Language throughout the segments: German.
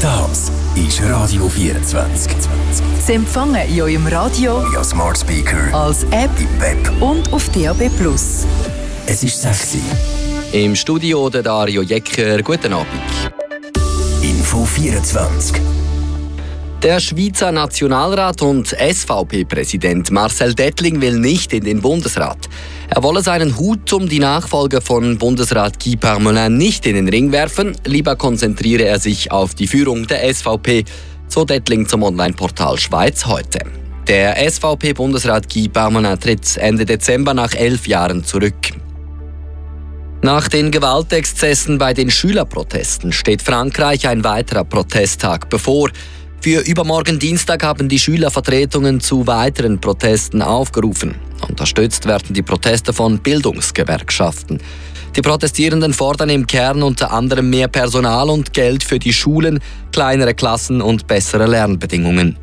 Das ist Radio 24. Sie empfangen in eurem Radio, via Smart Speaker, als App im Web und auf DAB+. Es ist 6 Uhr. Im Studio der Dario Jecker. Guten Abend. Info 24. Der Schweizer Nationalrat und SVP-Präsident Marcel Dettling will nicht in den Bundesrat. Er wolle seinen Hut um die Nachfolge von Bundesrat Guy Parmelin nicht in den Ring werfen. Lieber konzentriere er sich auf die Führung der SVP, so Dettling zum Online-Portal Schweiz heute. Der SVP-Bundesrat Guy Parmelin tritt Ende Dezember nach 11 Jahren zurück. Nach den Gewaltexzessen bei den Schülerprotesten steht Frankreich ein weiterer Protesttag bevor. Für übermorgen Dienstag haben die Schülervertretungen zu weiteren Protesten aufgerufen. Unterstützt werden die Proteste von Bildungsgewerkschaften. Die Protestierenden fordern im Kern unter anderem mehr Personal und Geld für die Schulen, kleinere Klassen und bessere Lernbedingungen.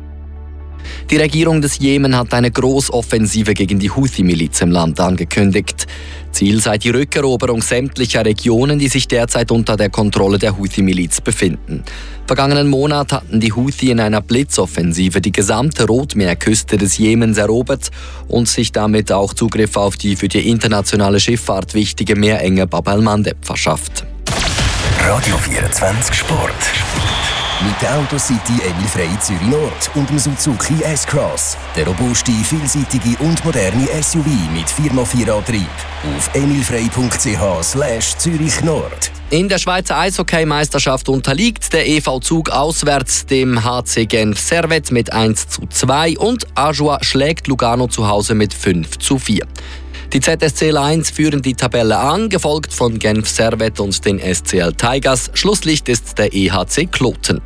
Die Regierung des Jemen hat eine Großoffensive gegen die Houthi-Miliz im Land angekündigt. Ziel sei die Rückeroberung sämtlicher Regionen, die sich derzeit unter der Kontrolle der Houthi-Miliz befinden. Vergangenen Monat hatten die Houthi in einer Blitzoffensive die gesamte Rotmeerküste des Jemens erobert und sich damit auch Zugriff auf die für die internationale Schifffahrt wichtige Meerenge Bab el-Mandeb verschafft. Radio 24 Sport. Mit der Autocity Emil Frey Zürich Nord und dem Suzuki S-Cross. Der robuste, vielseitige und moderne SUV mit 4x4-Antrieb. Auf emilfrey.ch/Zürich Nord. In der Schweizer Eishockey-Meisterschaft unterliegt der EV Zug auswärts dem HC Genf Servette mit 1:2 und Ajoie schlägt Lugano zu Hause mit 5:4. Die ZSC Lions führen die Tabelle an, gefolgt von Genf Servette und den SCL Tigers. Schlusslicht ist der EHC Kloten.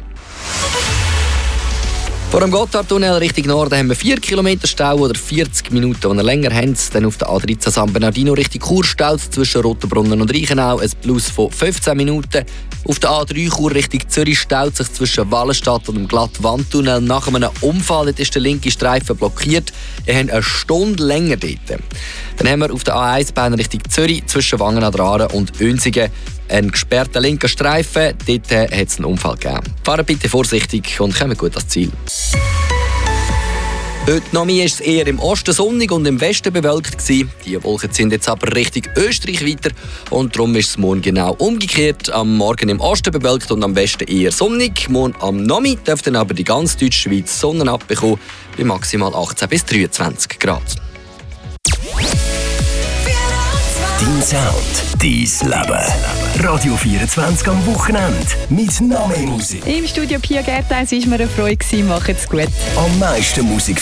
Vor dem Gotthardtunnel Richtung Norden haben wir 4 Kilometer Stau oder 40 Minuten, wenn ihr länger habt. Dann auf der A13 San Bernardino Richtung Chur staut zwischen Rotenbrunnen und Reichenau ein Plus von 15 Minuten. Auf der A3 Chur Richtung Zürich staut sich zwischen Wallenstadt und dem Glattwandtunnel. Nach einem Unfall ist der linke Streifen blockiert. Ihr habt eine Stunde länger dort. Dann haben wir auf der A1 Bahn Richtung Zürich zwischen Wangen an der Aare und Önsigen einen gesperrten linken Streifen. Dort hat es einen Unfall gegeben. Fahrt bitte vorsichtig und kommt gut ans Ziel. Heute noch ist es eher im Osten sonnig und im Westen bewölkt gewesen. Die Wolken sind jetzt aber Richtung Österreich weiter und darum ist es morgen genau umgekehrt. Am Morgen im Osten bewölkt und am Westen eher sonnig. Morgen am Nachmittag dürfte dann aber die ganze Deutschschweiz Sonne abbekommen bei maximal 18 bis 23 Grad. Dein Sound, dein Leben. Radio 24 am Wochenende. Mit noch mehr Musik. Im Studio Pia Gertheis war mir eine Freude. Macht's gut. Am meisten Musik